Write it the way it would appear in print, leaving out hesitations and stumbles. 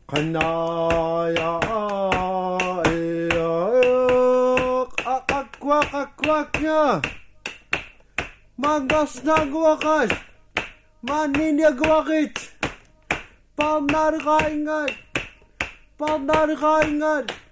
Kanaya Akwak-akwaknya Magas na gwakas Maninya gwakit Pamnarikaingan